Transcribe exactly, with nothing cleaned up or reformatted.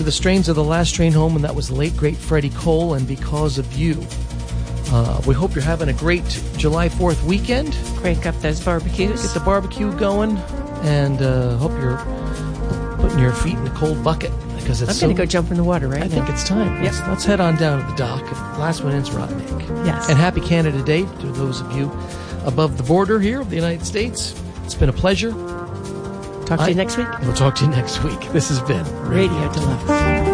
the strains of The Last Train Home, and that was the late, great Freddie Cole, and Because of You. Uh, we hope you're having a great July fourth weekend. Crank up those barbecues. Get the barbecue going, and uh, hope you're putting your feet in the cold bucket. Because it's I'm going to so, go jump in the water right I now. think it's time. Yes. Let's, let's head on down to the dock. Last one is Rotnick. Yes. And happy Canada Day to those of you above the border here of the United States. It's been a pleasure. Talk to I, you next week. We'll talk to you next week. This has been Radio Deluxe.